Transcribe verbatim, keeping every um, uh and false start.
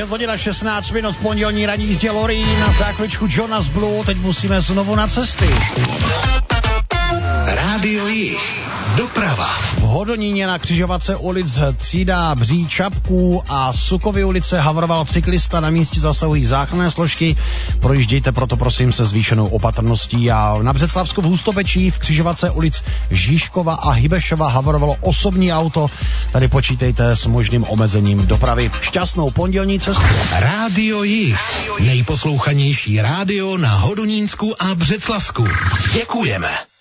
šest hodin a šestnáct minut, pondělní ranní jízdě Loreen, na zákličku Jonas Blue, teď musíme znovu na cesty. Rádio Jich, doprava. V Hodoníně na křižovatce ulic Třída, Bří, Čapků a Sukovy ulice havroval cyklista, na místě zasahují záchranné složky, projíždějte proto prosím se zvýšenou opatrností. A na Břeclavsku v Hustopečí v křižovatce ulic Žižkova a Hybešova havrovalo osobní auto, tady počítejte s možným omezením dopravy. Šťastnou pondělní cestu. Rádio Jich, nejposlouchanější rádio na Hodonínsku a Břeclavsku. Děkujeme.